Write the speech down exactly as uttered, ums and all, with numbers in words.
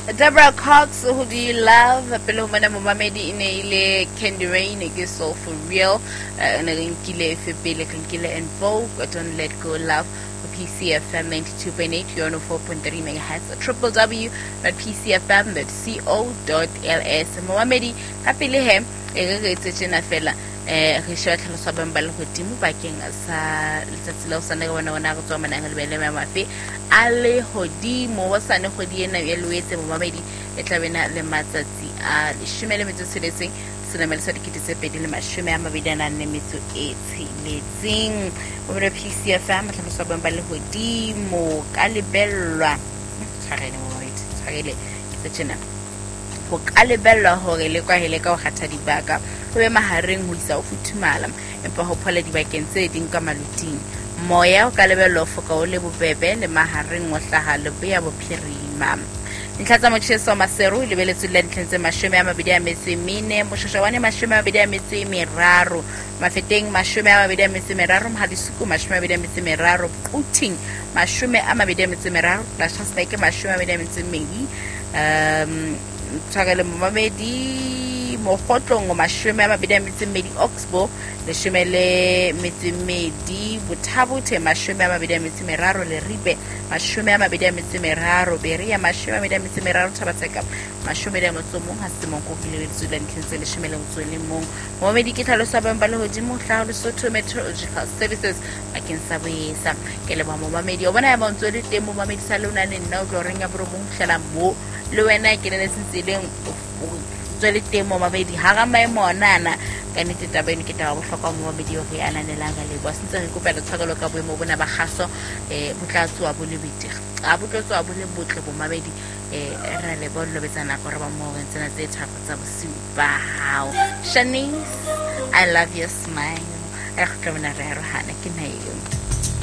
Deborah Cox, who do you love? Pelo mana Momamedi ine Candy Rain, it is so for real. Narinkile Fibile Kinkile and Vogue, Don't Let Go Love. P C F M ninety-two point eight, you're on four point three megahertz, triple w dot p c f m dot co dot l s. Momamedi, happy lehem, a great chena fella. Eh, Richard Sabam Balhotimu, Baking as a little Sanagana Nagotom and Belema Mafi, Ale Hodi, Mowasan Hodi, and Eluate Momamedi, Etavina, the Mazati, uh, Shimelemitu Citizen. Sinamel Sadikiti Sepedin Mashuma Mavidana Nemitu eight Lizing over the P C F M at Sabam Balhudi Mo Calibella Sarene Sarele the China for Calibella Horeleca Heleca Hatadi Baga, who am a haring who is off to Malam and Pahopala I can say it in Kamalutin. Moya Calibello for Kaolebo Bebe, the Maharing was the Halabia Piri Mam. Nkaza mchezo maseru libele tule nkenze mashume ama bidia mesi mine mshoshawane mashume bidia mesi miraru mafeteng mashume ama bidia mesi miraru mhadisuku mashume bidia mesi miraru puting mashume ama bidia mesi miraru la chance like mashume bidia mesi mingi um tagale Momamedi mokotlo ngo mashume ama bidia mesi medi oxbo le shumele mesi medi butabute mashume ama bidia mesi miraru le ribe mashume ama bidia mesi miraru beria mashume ama bidia mesi miraru tabateka mashume ya motsomo hasimon ko kile tsula nkhensele shumele motsole mo Momamedi ke tlhalo sa bamba le hodimo tla le Sotho Meteorological Services akin sa boyesa ke le ba Momamedi o bona ya bontsole teng Momamedi sa lona ne nna o tlo renga bro mo hlela mo le wena ke le sentseleng tsole teng Momamedi ha ga maemo onana ka nete tabeng ke taba bohlokwa Momamedi o re ananelanga le bo sentse re kopela tshakelo ka boemo bona ba gaso eh botlatswa bo le bitige a botlatswa bo le botle Momamedi eh ra le bollo betsana go re ba mo re tsena tse thapa tsa bosiu ba hao. Shanice, I love your smile. I re tlo mona re a rohana ke na eo.